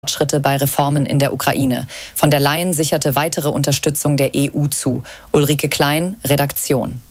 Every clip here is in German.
Schritte bei Reformen in der Ukraine. Von der Leyen sicherte weitere Unterstützung der EU zu. Ulrike Klein, Redaktion.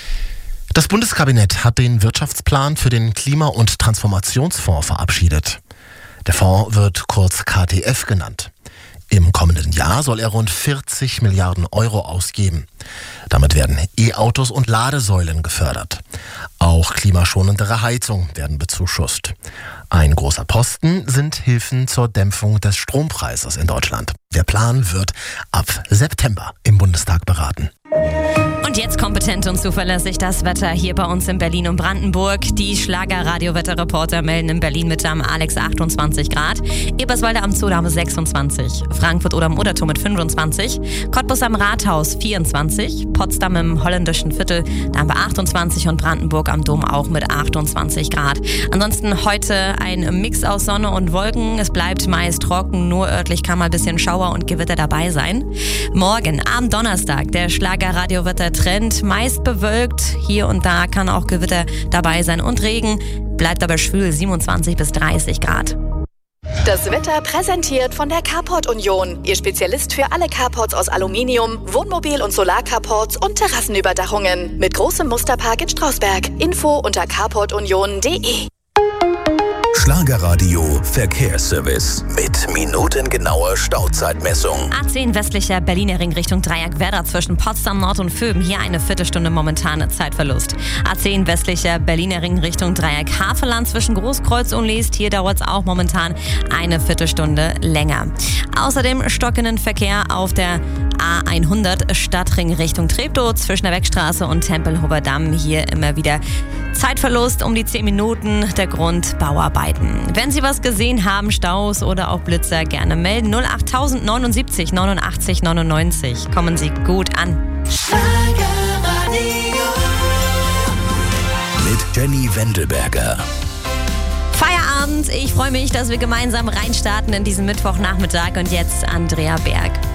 Das Bundeskabinett hat den Wirtschaftsplan für den Klima- und Transformationsfonds verabschiedet. Der Fonds wird kurz KTF genannt. Im kommenden Jahr soll er rund 40 Milliarden Euro ausgeben. Damit werden E-Autos und Ladesäulen gefördert. Auch klimaschonendere Heizung werden bezuschusst. Ein großer Posten sind Hilfen zur Dämpfung des Strompreises in Deutschland. Der Plan wird ab September im Bundestag beraten. Und jetzt kompetent und zuverlässig das Wetter hier bei uns in Berlin und Brandenburg. Die Schlager-Radio-Wetterreporter melden in Berlin mit am Alex 28 Grad, Eberswalde am Zoo haben 26, Frankfurt oder am Oderturm mit 25, Cottbus am Rathaus 24, Potsdam im holländischen Viertel da haben wir 28 und Brandenburg am Dom auch mit 28 Grad. Ansonsten heute ein Mix aus Sonne und Wolken. Es bleibt meist trocken, nur örtlich kann mal ein bisschen Schauer und Gewitter dabei sein. Morgen, am Donnerstag, der Schlager-Radio-Wetter-Trend, meist bewölkt. Hier und da kann auch Gewitter dabei sein und Regen. Bleibt aber schwül, 27 bis 30 Grad. Das Wetter präsentiert von der Carport Union. Ihr Spezialist für alle Carports aus Aluminium, Wohnmobil- und Solarcarports und Terrassenüberdachungen. Mit großem Musterpark in Strausberg. Info unter carportunion.de. Schlagerradio Verkehrsservice mit minutengenauer Stauzeitmessung. A10 westlicher Berliner Ring Richtung Dreieck Werder zwischen Potsdam Nord und Vöben. Hier eine Viertelstunde momentane Zeitverlust. A10 westlicher Berliner Ring Richtung Dreieck Havelland zwischen Großkreuz und Leest. Hier dauert es auch momentan eine Viertelstunde länger. Außerdem stockenden Verkehr auf der A100 Stadtring Richtung Treptow zwischen der Beckstraße und Tempelhofer Damm. Hier immer wieder Zeitverlust um die 10 Minuten. Der Grund Bauarbeiten. Wenn Sie was gesehen haben, Staus oder auch Blitzer, gerne melden. 08000 79 89 99. Kommen Sie gut an. Mit Jenny Wendelberger. Feierabend. Ich freue mich, dass wir gemeinsam reinstarten in diesen Mittwochnachmittag. Und jetzt Andrea Berg.